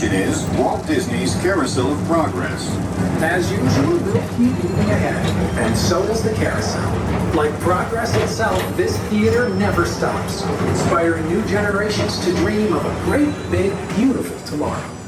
It is Walt Disney's Carousel of Progress. As usual, we'll keep moving ahead, and so does the carousel. Like progress itself, this theater never stops, inspiring new generations to dream of a great, big, beautiful tomorrow.